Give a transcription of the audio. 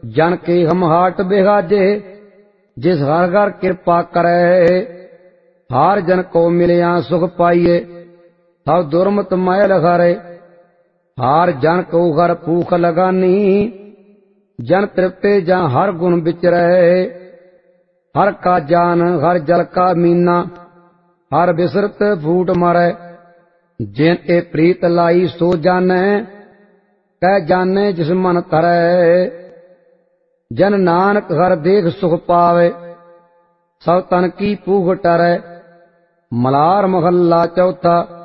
जन के हम हाट बिहाजे, जिस हर घर कृपा करे। हार जन को मिलिया सुख पाइए, सब दुर्मत मैल हरे। हार जन को घर भूख लगानी, जन तृप्ते जा हर गुण बिचरे। हर का जान हर जल का मीना, हर बिसरत फूट मरे। जिन ए प्रीत लाई सो जाने, कह जाने जिस मन तरे। जन नानक हर देख सुख पावे, सब तन की भूख टरे। मलार महला चौथा।